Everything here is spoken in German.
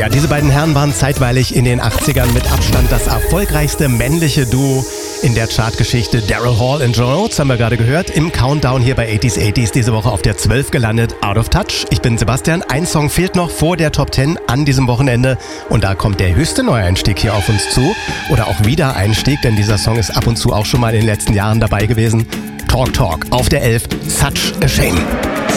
Ja, diese beiden Herren waren zeitweilig in den 80ern mit Abstand das erfolgreichste männliche Duo in der Chartgeschichte. Daryl Hall und John Oates haben wir gerade gehört. Im Countdown hier bei 80s diese Woche auf der 12 gelandet. Out of Touch. Ich bin Sebastian. Ein Song fehlt noch vor der Top 10 an diesem Wochenende. Und da kommt der höchste Neueinstieg hier auf uns zu. Oder auch Wiedereinstieg, denn dieser Song ist ab und zu auch schon mal in den letzten Jahren dabei gewesen. Talk Talk auf der 11. Such a Shame.